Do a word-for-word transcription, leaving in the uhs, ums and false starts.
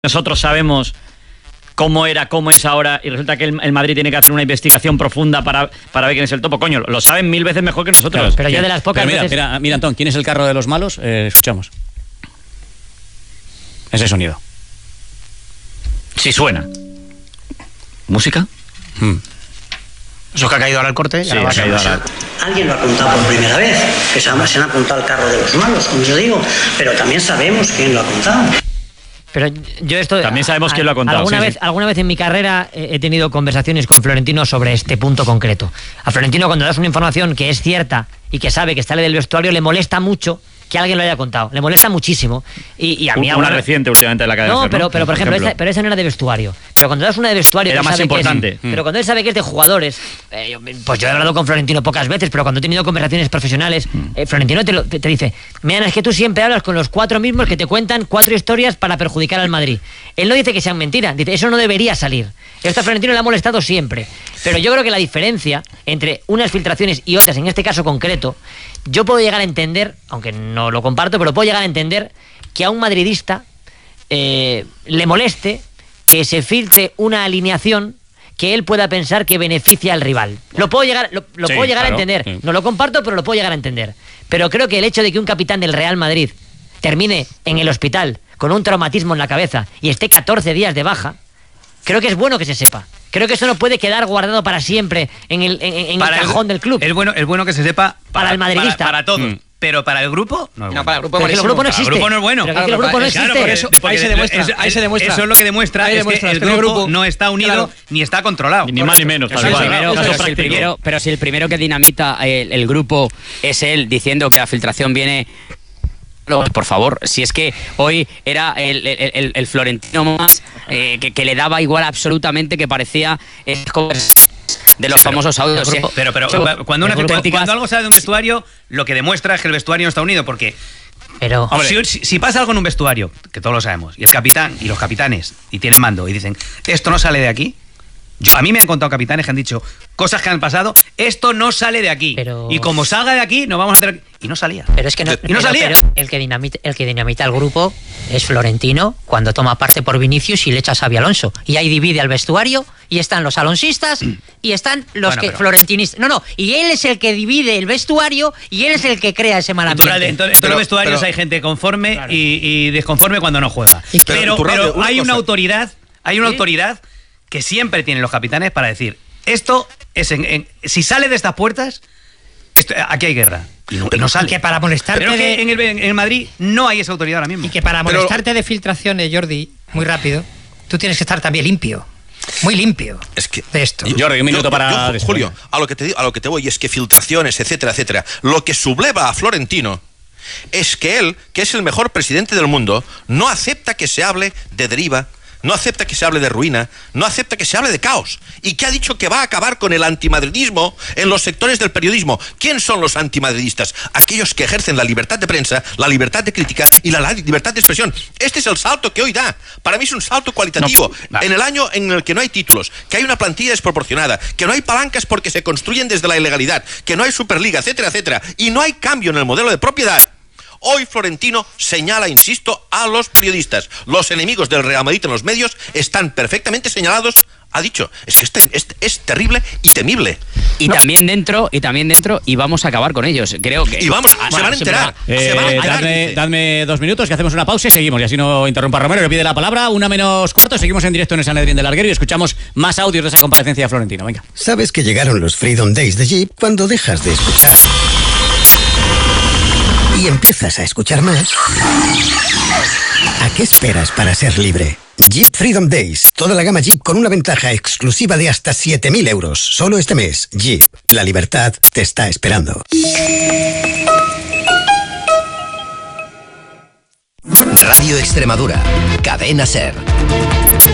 Nosotros sabemos cómo era, cómo es ahora, y resulta que el, el Madrid tiene que hacer una investigación profunda para, para ver quién es el topo. Coño, lo saben mil veces mejor que nosotros. Claro, pero yo de las pocas mira, veces... Mira, mira, Antón, ¿quién es el carro de los malos? Eh, escuchamos. Ese sonido. Sí suena. ¿Música? Hmm. Eso que ha caído ahora el corte. Sí, ha caído ahora. Alguien lo ha apuntado por primera vez, que se han, se han apuntado al carro de los malos, como yo digo, pero también sabemos quién lo ha apuntado. Pero yo esto... También sabemos a, quién lo ha contado. Alguna, sí, vez, sí. alguna vez en mi carrera he tenido conversaciones con Florentino sobre este punto concreto. A Florentino, cuando das una información que es cierta y que sabe que sale del vestuario, le molesta mucho que alguien lo haya contado. Le molesta muchísimo. Y, y a mí una alguna... reciente últimamente de la cadena. No, Ser, pero, ¿no? pero por ejemplo, esa, pero esa no era de vestuario. Pero cuando das una de vestuario... Era que más sabe importante. Que es, mm. Pero cuando él sabe que es de jugadores... Eh, pues yo he hablado con Florentino pocas veces, pero cuando he tenido conversaciones profesionales, eh, Florentino te, lo, te, te dice: mira, es que tú siempre hablas con los cuatro mismos que te cuentan cuatro historias para perjudicar al Madrid. Él no dice que sean mentiras, dice, eso no debería salir. Esto a Florentino le ha molestado siempre. Pero yo creo que la diferencia entre unas filtraciones y otras, en este caso concreto, yo puedo llegar a entender, aunque no lo comparto, pero puedo llegar a entender que a un madridista eh, le moleste que se filtre una alineación que él pueda pensar que beneficia al rival. Lo puedo llegar, lo, lo sí, puedo llegar claro, a entender. Sí. No lo comparto, pero lo puedo llegar a entender. Pero creo que el hecho de que un capitán del Real Madrid termine en el hospital con un traumatismo en la cabeza y esté catorce días de baja, creo que es bueno que se sepa. Creo que eso no puede quedar guardado para siempre en el, en, en el cajón el, del club. Es bueno, es bueno que se sepa para, para el madridista. Para, para todos. Mm. Pero para el grupo, no es bueno. No, para el grupo, Pero que el grupo no Para el existe. grupo no es bueno. Pero Claro, que el grupo no claro, existe. por eso, Ahí se demuestra, eso, ahí se demuestra. Eso es lo que demuestra, Ahí es demuestra, que el es que el grupo, grupo no está unido, claro, ni está controlado. Ni más ni menos. Eso tal es, cual. primero, Caso pero si el práctico. primero, pero si el primero que dinamita el, el grupo es él diciendo que la filtración viene... Por favor, si es que hoy era el, el, el, el Florentino más eh, que, que le daba igual absolutamente, que parecía eh, de los Sí, pero, famosos audios. Sí, pero, pero cuando, una, cuando, cuando algo sale de un vestuario, lo que demuestra es que el vestuario no está unido, porque Pero... si, si, si pasa algo en un vestuario, que todos lo sabemos, y el capitán y los capitanes y tienen mando y dicen, esto no sale de aquí. Yo, a mí me han contado capitanes que han dicho cosas que han pasado, esto no sale de aquí. Pero... Y como salga de aquí, nos vamos a tener... Y no salía. Pero es que no, y no pero, salía. pero el que dinamita, el que dinamita el grupo es Florentino cuando toma parte por Vinicius y le echa a Xabi Alonso. Y ahí divide al vestuario y están los alonsistas y están los Bueno, que pero... florentinistas. No, no, y él es el que divide el vestuario y él es el que crea ese mal ambiente. En, to, en todos los vestuarios pero, hay gente conforme claro. y, y desconforme cuando no juega. Y pero pero, pero una hay cosa. una autoridad, hay una ¿Sí? autoridad que siempre tienen los capitanes para decir, esto es en, en, si sale de estas puertas, esto, aquí hay guerra. Y no, y no sale. Y que para molestarte Pero de... que en el, en el Madrid no hay esa autoridad ahora mismo. Y que para molestarte Pero... de filtraciones, Jordi, muy rápido, tú tienes que estar también limpio. Muy limpio. Es que de esto. Jordi, un minuto yo, para... Yo, Julio, a lo, que te, a lo que te voy es que filtraciones, etcétera, etcétera. Lo que subleva a Florentino es que él, que es el mejor presidente del mundo, no acepta que se hable de deriva, no acepta que se hable de ruina, no acepta que se hable de caos, y que ha dicho que va a acabar con el antimadridismo en los sectores del periodismo. ¿Quién son los antimadridistas? Aquellos que ejercen la libertad de prensa, la libertad de crítica y la, la libertad de expresión. Este es el salto que hoy da. Para mí es un salto cualitativo. No, vale. En el año en el que no hay títulos, que hay una plantilla desproporcionada, que no hay palancas porque se construyen desde la ilegalidad, que no hay Superliga, etcétera, etcétera, y no hay cambio en el modelo de propiedad. Hoy Florentino señala, insisto, a los periodistas. Los enemigos del Real Madrid en los medios están perfectamente señalados. Ha dicho, es que es, ter es, es terrible y temible. Y no. también dentro, y también dentro, y vamos a acabar con ellos. Creo que. Y vamos, a, se van a enterar. Eh, se van a enterar dadme, dadme dos minutos, que hacemos una pausa y seguimos. Y así no interrumpa Romero, le pide la palabra. Una menos cuarto, seguimos en directo en el Sanedrín del Larguero y escuchamos más audios de esa comparecencia de Florentino. Venga. Sabes que llegaron los Freedom Days de Jeep cuando dejas de escuchar. Y empiezas a escuchar más. ¿A qué esperas para ser libre? Jeep Freedom Days. Toda la gama Jeep con una ventaja exclusiva de hasta siete mil euros. Solo este mes. Jeep. La libertad te está esperando. Radio Extremadura. Cadena Ser.